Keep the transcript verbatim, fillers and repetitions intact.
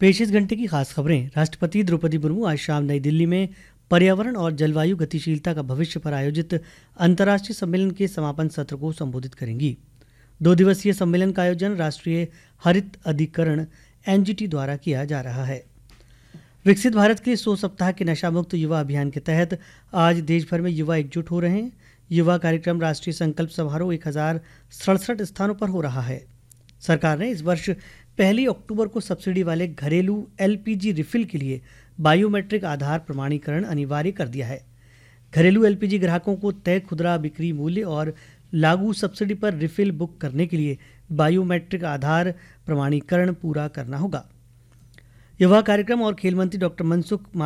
पेश इस घंटे की खास खबरें। राष्ट्रपति द्रौपदी मुर्मू आज शाम नई दिल्ली में पर्यावरण और जलवायु गतिशीलता का भविष्य पर आयोजित अंतर्राष्ट्रीय सम्मेलन के समापन सत्र को संबोधित करेंगी। दो दिवसीय सम्मेलन का आयोजन राष्ट्रीय हरित अधिकरण एनजीटी द्वारा किया जा रहा है। विकसित भारत के सौ सप्ताह के नशा मुक्त युवा अभियान के तहत आज देश भर में युवा एकजुट हो रहे हैं। युवा कार्यक्रम राष्ट्रीय संकल्प समारोह एक हजार सड़सठ स्थानों पर हो रहा है। सरकार ने इस वर्ष पहली अक्टूबर को सब्सिडी वाले घरेलू एलपीजी रिफिल के लिए बायोमेट्रिक आधार प्रमाणीकरण अनिवार्य कर दिया है। घरेलू एलपीजी ग्राहकों को तय खुदरा बिक्री मूल्य और लागू सब्सिडी पर रिफिल बुक करने के लिए बायोमेट्रिक आधार प्रमाणीकरण पूरा करना होगा। युवा कार्यक्रम और खेल मंत्री डॉक्टर मनसुख